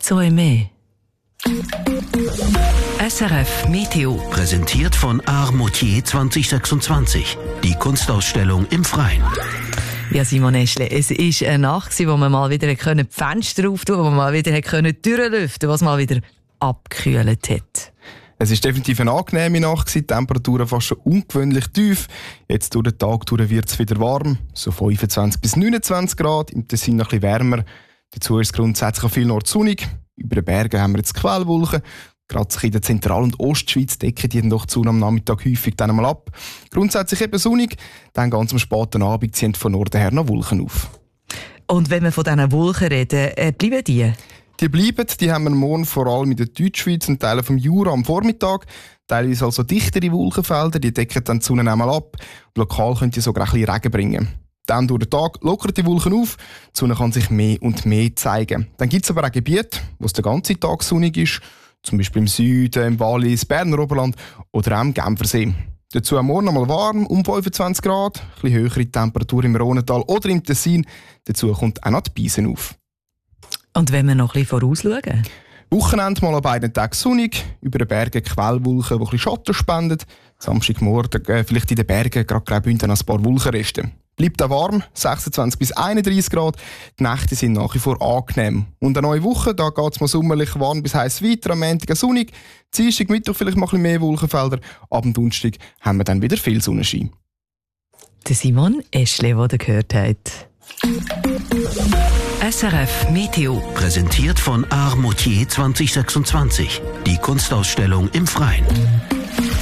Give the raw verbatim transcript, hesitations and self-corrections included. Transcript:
Zoe mehr. S R F Meteo. Präsentiert von Art Moutier zwanzig sechsundzwanzig. Die Kunstausstellung im Freien. Ja, Simon Eschle, es war eine Nacht, wo man mal wieder die Fenster auftun konnte, wo man mal wieder die Türen lüften konnte, was mal wieder abgekühlt hat. Es war definitiv eine angenehme Nacht, die Temperaturen fast schon ungewöhnlich tief. Jetzt durch den Tag wird es wieder warm, so fünfundzwanzig bis neunundzwanzig Grad, im Tessin noch ein bisschen wärmer. Dazu ist es grundsätzlich an vielen Orten sonnig. Über den Bergen haben wir jetzt Quellwolken. Gerade in der Zentral- und Ostschweiz decken die doch zu am Nachmittag häufig dann einmal ab. Grundsätzlich eben sonnig, dann ganz am späten Abend ziehen von Norden her noch Wolken auf. Und wenn wir von diesen Wolken reden, äh, bleiben die? Die bleiben, die haben wir morgen vor allem in der Deutschschweiz und Teilen vom Jura am Vormittag. Teilweise also dichtere Wolkenfelder, die decken dann die Sonne einmal ab. Lokal können die sogar ein bisschen Regen bringen. Dann durch den Tag lockern die Wolken auf, die Sonne kann sich mehr und mehr zeigen. Dann gibt es aber auch Gebiete, wo es den ganzen Tag sonnig ist, zum Beispiel im Süden, im Wallis, Berner Oberland oder auch am Genfersee. Dazu am Morgen einmal warm, um fünfundzwanzig Grad, ein bisschen höhere Temperatur im Rhônetal oder im Tessin. Dazu kommt auch noch die Beisen auf. Und wenn wir noch ein bisschen vorausschauen? Wochenende mal an beiden Tagen sonnig, über den Bergen Quellwolken, die ein bisschen Schatten spenden. Samstagmorgen äh, vielleicht in den Bergen gerade Graubünden ein paar Wolkenreste. Bleibt auch warm, sechsundzwanzig bis einunddreißig Grad. Die Nächte sind nach wie vor angenehm. Und eine neue Woche, da geht es mal sommerlich warm bis heiß weiter, am Montag sonnig. Dienstag, Mittwoch vielleicht mal ein bisschen mehr Wolkenfelder. Ab dem Donnerstag haben wir dann wieder viel Sonnenschein. Der Simon Eschle, den ihr gehört habt. S R F Meteo. Präsentiert von Art Moutier zwanzig sechsundzwanzig. Die Kunstausstellung im Freien.